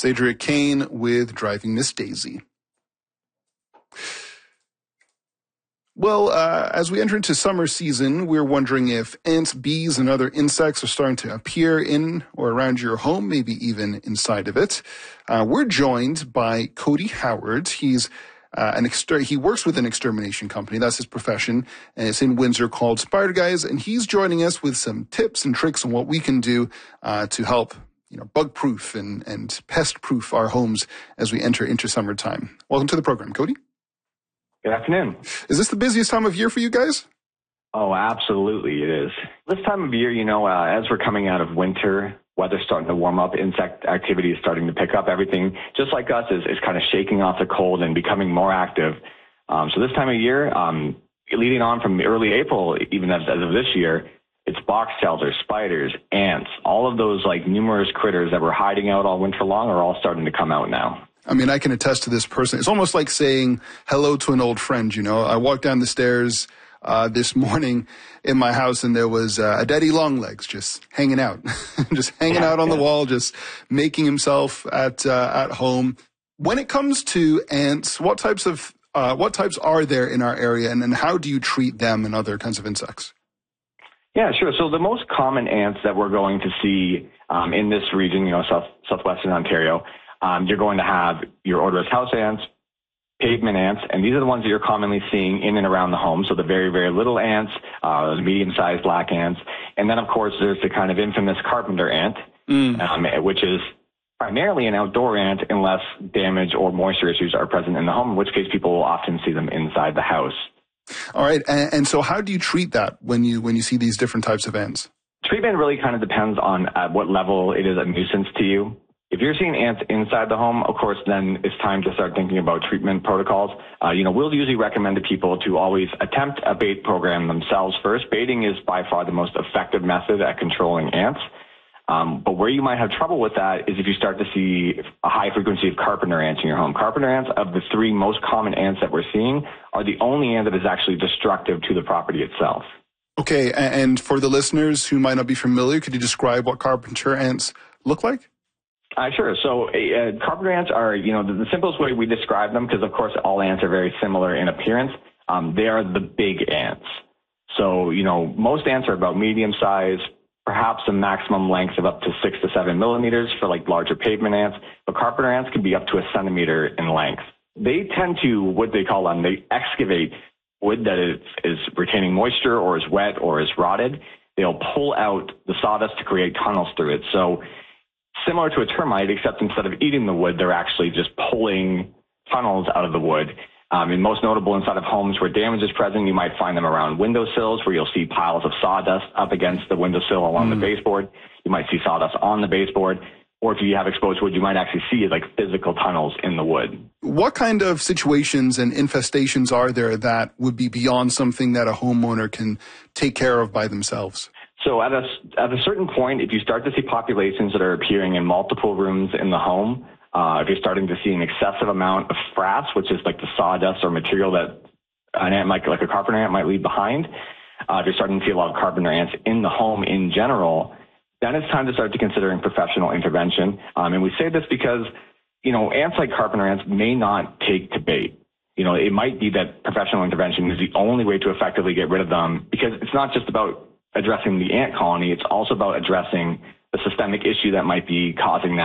It's Adria Kane with Driving Miss Daisy. Well, as we enter into summer season, we're wondering if ants, bees, and other insects are starting to appear in or around your home, maybe even inside of it. We're joined by Cody Howard. He's he works with an extermination company. That's his profession. And it's in Windsor called Spider Guys. And he's joining us with some tips and tricks on what we can do to help bug-proof and pest-proof our homes as we enter into summertime. Welcome to the program, Cody. Good afternoon. Is this the busiest time of year for you guys? Oh, absolutely it is. This time of year, as we're coming out of winter, weather's starting to warm up, insect activity is starting to pick up. Everything, just like us, is kind of shaking off the cold and becoming more active. So this time of year, leading on from early April, even as of this year, it's box shelters, spiders, ants, all of those numerous critters that were hiding out all winter long are all starting to come out now. I mean, I can attest to this person. It's almost like saying hello to an old friend, I walked down the stairs this morning in my house, and there was a daddy longlegs just hanging out, out on the wall, just making himself at home. When it comes to ants, what types are there in our area, and how do you treat them and other kinds of insects? Yeah, sure. So the most common ants that we're going to see in this region, southwestern Ontario, you're going to have your odorous house ants, pavement ants, and these are the ones that you're commonly seeing in and around the home. So the very, very little ants, those medium-sized black ants. And then, of course, there's the kind of infamous carpenter ant, which is primarily an outdoor ant unless damage or moisture issues are present in the home, in which case people will often see them inside the house. All right. And so how do you treat that when you see these different types of ants? Treatment really kind of depends on at what level it is a nuisance to you. If you're seeing ants inside the home, of course, then it's time to start thinking about treatment protocols. We'll usually recommend to people to always attempt a bait program themselves first. Baiting is by far the most effective method at controlling ants. But where you might have trouble with that is if you start to see a high frequency of carpenter ants in your home. Carpenter ants, of the three most common ants that we're seeing, are the only ant that is actually destructive to the property itself. Okay, and for the listeners who might not be familiar, could you describe what carpenter ants look like? Sure. So carpenter ants are, the simplest way we describe them, because of course all ants are very similar in appearance, they are the big ants. So, most ants are about medium size, perhaps a maximum length of up to 6 to 7 millimeters for larger pavement ants, but carpenter ants can be up to a centimeter in length. They tend to, what they call them, they excavate wood that is retaining moisture or is wet or is rotted. They'll pull out the sawdust to create tunnels through it. So similar to a termite, except instead of eating the wood, they're actually just pulling tunnels out of the wood. And most notable inside of homes where damage is present, you might find them around windowsills where you'll see piles of sawdust up against the windowsill along the baseboard. You might see sawdust on the baseboard. Or if you have exposed wood, you might actually see physical tunnels in the wood. What kind of situations and infestations are there that would be beyond something that a homeowner can take care of by themselves? So at a certain point, if you start to see populations that are appearing in multiple rooms in the home, if you're starting to see an excessive amount of frass, which is like the sawdust or material that an ant, like a carpenter ant, might leave behind, if you're starting to see a lot of carpenter ants in the home in general, then it's time to start to considering professional intervention. And we say this because, ants like carpenter ants may not take to bait. It might be that professional intervention is the only way to effectively get rid of them, because it's not just about addressing the ant colony, it's also about addressing the systemic issue that might be causing that